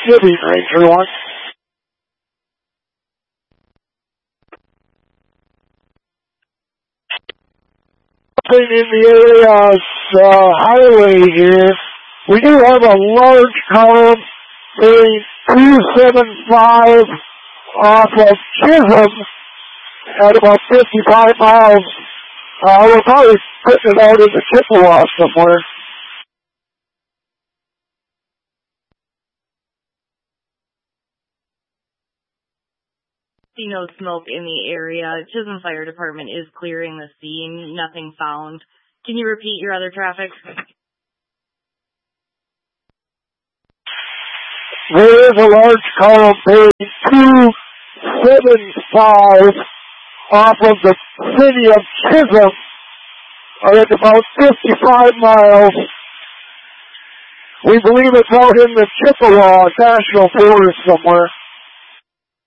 City, Ranger 1. In the area's highway here, we do have a large column bearing 275 off of Chisholm at about 55 miles. We're probably putting it out in the Chippewa somewhere. See no smoke in the area. Chisholm Fire Department is clearing the scene. Nothing found. Can you repeat your other traffic? There is a large column bearing 275 off of the city of Chisholm at about 55 miles. We believe it's out in the Chippewa National Forest somewhere.